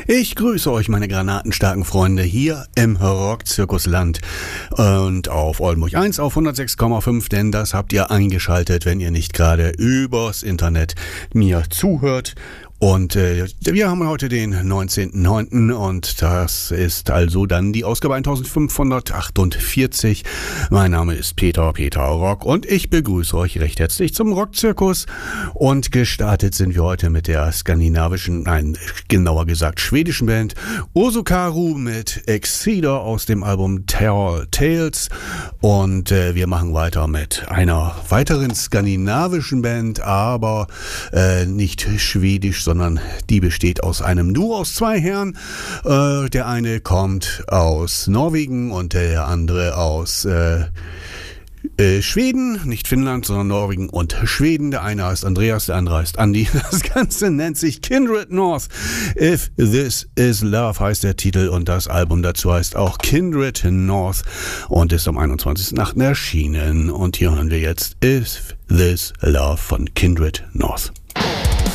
Ich grüße euch, meine granatenstarken Freunde, hier im Rockzirkusland und auf Oldenburg 1 auf 106,5, denn das habt ihr eingeschaltet, wenn ihr nicht gerade übers Internet mir zuhört. Und wir haben heute den 19.09. und das ist also dann die Ausgabe 1548. Mein Name ist Peter Rock und ich begrüße euch recht herzlich zum Rockzirkus. Und gestartet sind wir heute mit der genauer gesagt schwedischen Band Osukaru mit Exceder aus dem Album Tall Tales. Und wir machen weiter mit einer weiteren skandinavischen Band, aber nicht schwedisch, sondern die besteht aus einem Duo aus zwei Herren. Der eine kommt aus Norwegen und der andere aus Schweden, nicht Finnland, sondern Norwegen und Schweden. Der eine heißt Andreas, der andere heißt Andy. Das Ganze nennt sich Kindred North. If This Is Love heißt der Titel und das Album dazu heißt auch Kindred North und ist am 21.08. erschienen. Und hier hören wir jetzt If This Love von Kindred North.